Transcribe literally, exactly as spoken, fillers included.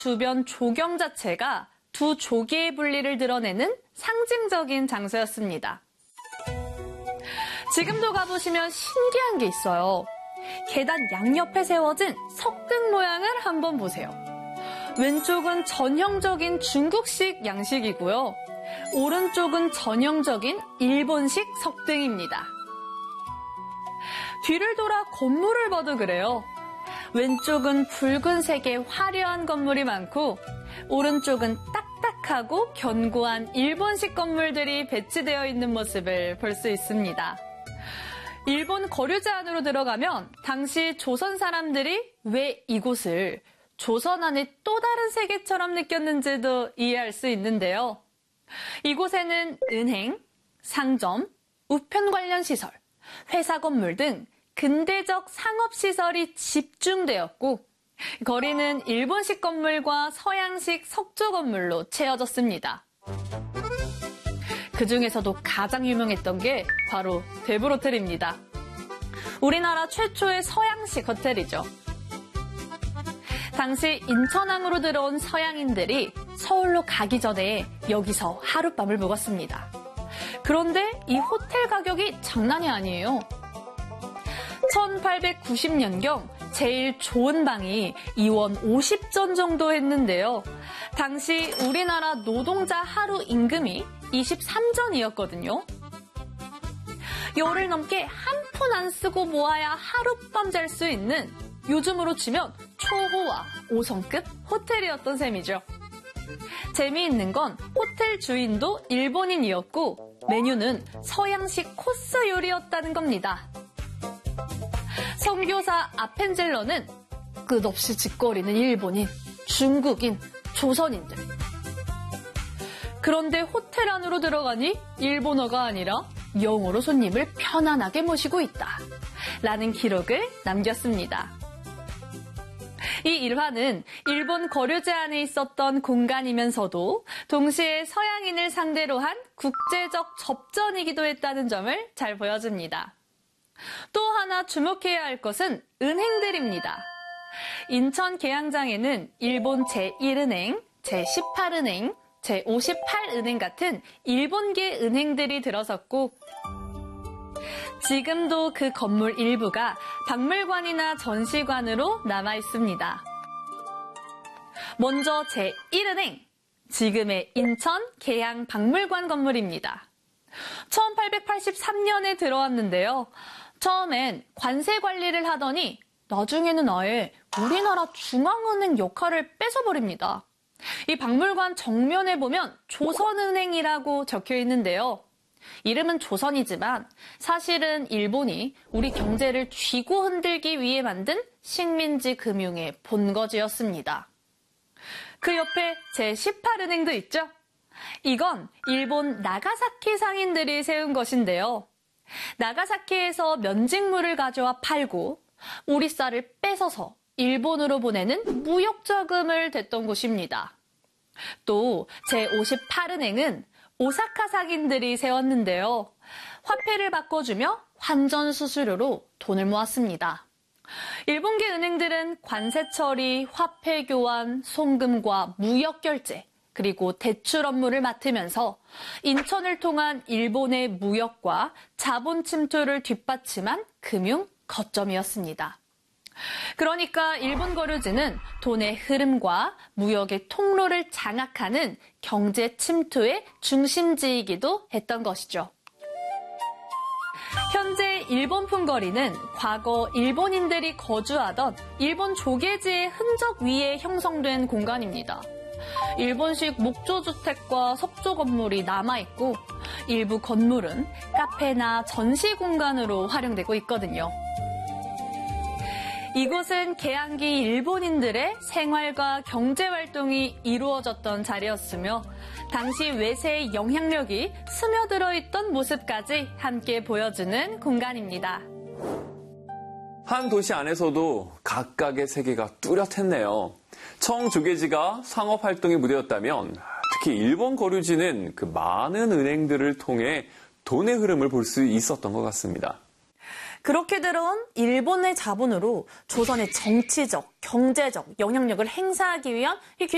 주변 조경 자체가 두 조개의 분리를 드러내는 상징적인 장소였습니다. 지금도 가보시면 신기한 게 있어요. 계단 양옆에 세워진 석등 모양을 한번 보세요. 왼쪽은 전형적인 중국식 양식이고요. 오른쪽은 전형적인 일본식 석등입니다. 뒤를 돌아 건물을 봐도 그래요. 왼쪽은 붉은색의 화려한 건물이 많고 오른쪽은 딱딱하고 견고한 일본식 건물들이 배치되어 있는 모습을 볼 수 있습니다. 일본 거류지 안으로 들어가면 당시 조선 사람들이 왜 이곳을 조선 안의 또 다른 세계처럼 느꼈는지도 이해할 수 있는데요. 이곳에는 은행, 상점, 우편 관련 시설, 회사 건물 등 근대적 상업시설이 집중되었고 거리는 일본식 건물과 서양식 석조 건물로 채워졌습니다. 그 중에서도 가장 유명했던 게 바로 대불 호텔입니다. 우리나라 최초의 서양식 호텔이죠. 당시 인천항으로 들어온 서양인들이 서울로 가기 전에 여기서 하룻밤을 묵었습니다. 그런데 이 호텔 가격이 장난이 아니에요. 천팔백구십 년경 제일 좋은 방이 이 원 오십 전 정도 했는데요. 당시 우리나라 노동자 하루 임금이 이십삼 전이었거든요. 열흘 넘게 한 푼 안 쓰고 모아야 하룻밤 잘 수 있는 요즘으로 치면 초호화 오 성급 호텔이었던 셈이죠. 재미있는 건 호텔 주인도 일본인이었고 메뉴는 서양식 코스 요리였다는 겁니다. 선교사 아펜젤러는 끝없이 짓거리는 일본인, 중국인, 조선인들. 그런데 호텔 안으로 들어가니 일본어가 아니라 영어로 손님을 편안하게 모시고 있다 라는 기록을 남겼습니다. 이 일화는 일본 거류지 안에 있었던 공간이면서도 동시에 서양인을 상대로 한 국제적 접전이기도 했다는 점을 잘 보여줍니다. 또 하나 주목해야 할 것은 은행들입니다. 인천 계양장에는 일본 제일 은행, 제십팔 은행, 제오십팔 은행 같은 일본계 은행들이 들어섰고 지금도 그 건물 일부가 박물관이나 전시관으로 남아 있습니다. 먼저 제일 은행, 지금의 인천 계양 박물관 건물입니다. 천팔백팔십삼 년에 들어왔는데요. 처음엔 관세 관리를 하더니 나중에는 아예 우리나라 중앙은행 역할을 뺏어버립니다. 이 박물관 정면에 보면 조선은행이라고 적혀 있는데요. 이름은 조선이지만 사실은 일본이 우리 경제를 쥐고 흔들기 위해 만든 식민지 금융의 본거지였습니다. 그 옆에 제십팔 은행도 있죠. 이건 일본 나가사키 상인들이 세운 것인데요. 나가사키에서 면직물을 가져와 팔고 우리 쌀을 뺏어서 일본으로 보내는 무역자금을 댔던 곳입니다. 또 제오십팔 은행은 오사카 상인들이 세웠는데요. 화폐를 바꿔주며 환전 수수료로 돈을 모았습니다. 일본계 은행들은 관세 처리, 화폐 교환, 송금과 무역 결제, 그리고 대출 업무를 맡으면서 인천을 통한 일본의 무역과 자본 침투를 뒷받침한 금융 거점이었습니다. 그러니까 일본 거류지는 돈의 흐름과 무역의 통로를 장악하는 경제 침투의 중심지이기도 했던 것이죠. 현재 일본풍 거리는 과거 일본인들이 거주하던 일본 조개지의 흔적 위에 형성된 공간입니다. 일본식 목조주택과 석조 건물이 남아있고 일부 건물은 카페나 전시 공간으로 활용되고 있거든요. 이곳은 개항기 일본인들의 생활과 경제활동이 이루어졌던 자리였으며 당시 외세의 영향력이 스며들어 있던 모습까지 함께 보여주는 공간입니다. 한 도시 안에서도 각각의 세계가 뚜렷했네요. 청조개지가 상업활동의 무대였다면 특히 일본 거류지는 그 많은 은행들을 통해 돈의 흐름을 볼 수 있었던 것 같습니다. 그렇게 들어온 일본의 자본으로 조선의 정치적, 경제적 영향력을 행사하기 위한 이